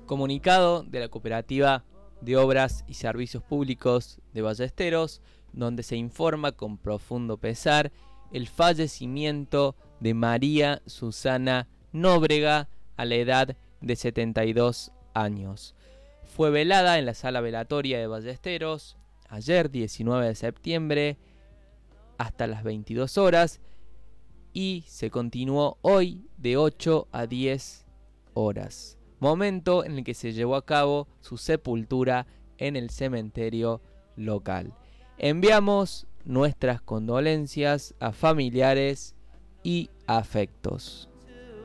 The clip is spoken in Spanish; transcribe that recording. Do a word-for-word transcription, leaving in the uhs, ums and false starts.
Comunicado de la Cooperativa de Obras y Servicios Públicos de Ballesteros, donde se informa con profundo pesar el fallecimiento de María Susana Nóbrega a la edad de setenta y dos años. Fue velada en la sala velatoria de Ballesteros ayer, diecinueve de septiembre, hasta las veintidós horas, y se continuó hoy de ocho a diez horas, momento en el que se llevó a cabo su sepultura en el cementerio local. Enviamos nuestras condolencias a familiares y afectos.